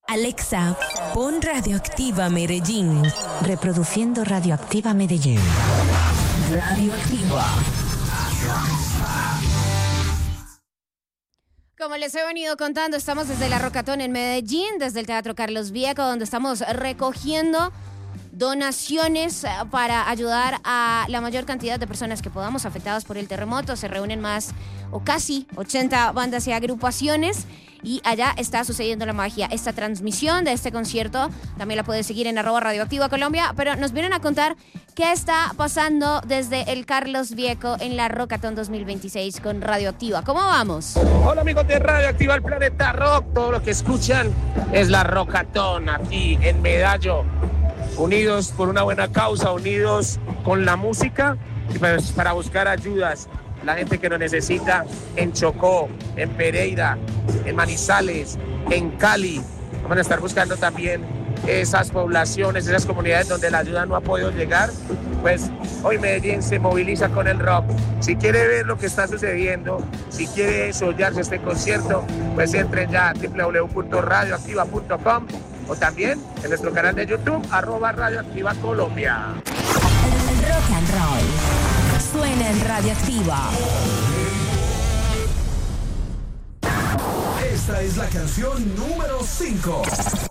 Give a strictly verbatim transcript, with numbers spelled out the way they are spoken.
Alexa, pon Radioactiva Medellín. Reproduciendo Radioactiva Medellín. Radioactiva. Como les he venido contando, estamos desde la Rocatón en Medellín, desde el Teatro Carlos Vieco, donde estamos recogiendo donaciones para ayudar a la mayor cantidad de personas que podamos afectadas por el terremoto. Se reúnen más o casi ochenta bandas y agrupaciones y allá está sucediendo la magia. Esta transmisión de este concierto también la puedes seguir en arroba Radioactiva Colombia, pero nos vienen a contar qué está pasando desde el Carlos Vieco en la Rocatón dos mil veintiséis con Radioactiva. ¿Cómo vamos? Hola amigos de Radioactiva, el Planeta Rock. Todo lo que escuchan es la Rocatón aquí en Medallo. Unidos por una buena causa, unidos con la música y pues para buscar ayudas. La gente que nos necesita en Chocó, en Pereira, en Manizales, en Cali. Vamos a estar buscando también esas poblaciones, esas comunidades donde la ayuda no ha podido llegar. Pues hoy Medellín se moviliza con el rock. Si quiere ver lo que está sucediendo, si quiere soñarse este concierto, pues entren ya a doble u doble u doble u punto radioactiva punto com o también en nuestro canal de YouTube, arroba Radioactiva Colombia. El rock and roll suena en Radioactiva. Esta es la canción número cinco.